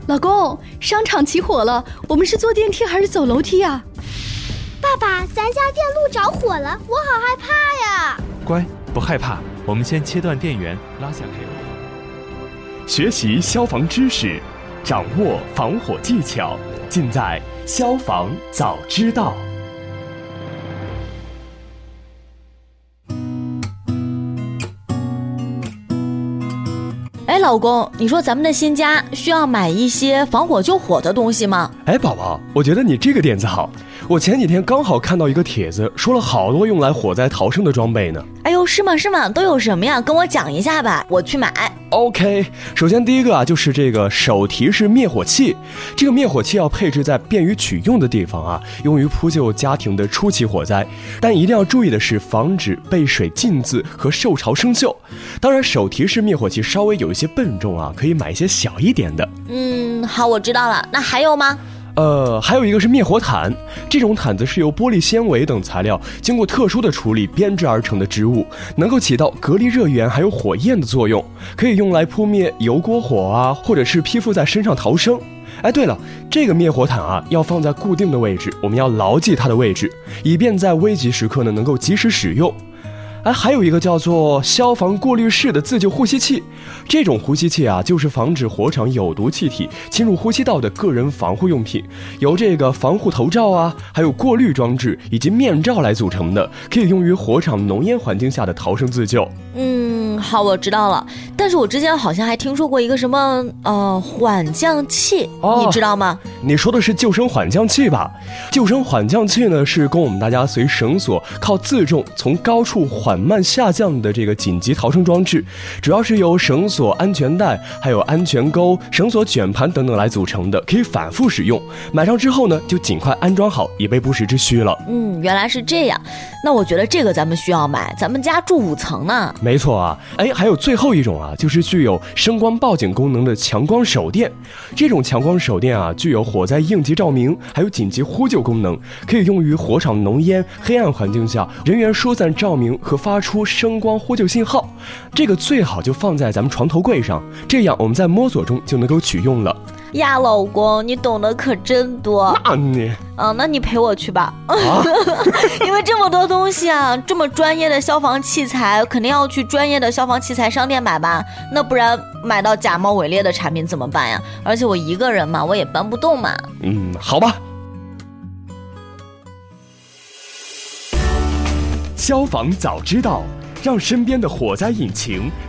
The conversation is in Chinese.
老公，商场起火了，我们是坐电梯还是走楼梯呀？ 爸爸，咱家电路着火了，我好害怕呀！ 乖，不害怕，我们先切断电源，拉下配合。 学习消防知识，掌握防火技巧，尽在消防早知道。 哎，老公，你说咱们的新家需要买一些防火救火的东西吗？ 哎，宝宝，我觉得你这个点子好。我前几天刚好看到一个帖子，说了好多用来火灾逃生的装备呢。 哎呦，是吗？都有什么呀？跟我讲一下吧，我去买。 OK， 首先第一个就是这个手提式灭火器。这个灭火器要配置在便于取用的地方啊，用于扑救家庭的初期火灾。但一定要注意的是，防止被水浸渍和受潮生锈。当然，手提式灭火器稍微有一些笨重啊，可以买一些小一点的。 好，我知道了。那还有吗？ 还有一个是灭火毯，这种毯子是由玻璃纤维等材料经过特殊的处理编织而成的织物，能够起到隔离热源还有火焰的作用，可以用来扑灭油锅火啊，或者是披附在身上逃生。哎，对了，这个灭火毯啊要放在固定的位置，我们要牢记它的位置，以便在危急时刻呢能够及时使用。还有一个叫做消防过滤式的自救呼吸器，这种呼吸器啊，就是防止火场有毒气体侵入呼吸道的个人防护用品，由这个防护头罩啊，还有过滤装置以及面罩来组成的，可以用于火场浓烟环境下的逃生自救。 好，我知道了。但是我之前好像还听说过一个什么缓降器，你知道吗？ 你说的是救生缓降器吧？救生缓降器呢，是供我们大家随绳索靠自重从高处缓慢下降的这个紧急逃生装置，主要是由绳索、安全带、还有安全钩、绳索卷盘等等来组成的，可以反复使用。买上之后呢，就尽快安装好，以备不时之需了。 原来是这样。那我觉得这个咱们需要买，咱们家住5层呢。 没错啊。还有最后一种啊，就是具有声光报警功能的强光手电。这种强光手电啊，具有火灾应急照明，还有紧急呼救功能，可以用于火场浓烟、黑暗环境下人员疏散照明和发出声光呼救信号。这个最好就放在咱们床头柜上，这样我们在摸索中就能够取用了。 呀，老公，你懂得可真多。那你陪我去吧。因为这么多东西啊，这么专业的消防器材，肯定要去专业的消防器材商店买吧，那不然买到假冒伪劣的产品怎么办呀？而且我一个人嘛，我也搬不动嘛。 好吧。 消防早知道，让身边的火灾引擎